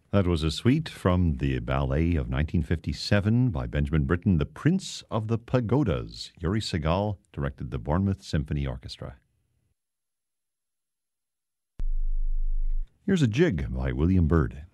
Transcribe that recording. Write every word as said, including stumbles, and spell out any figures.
That was a suite from the ballet of nineteen fifty-seven by Benjamin Britten, The Prince of the Pagodas. Yuri Segal directed the Bournemouth Symphony Orchestra. Here's a jig by William Byrd.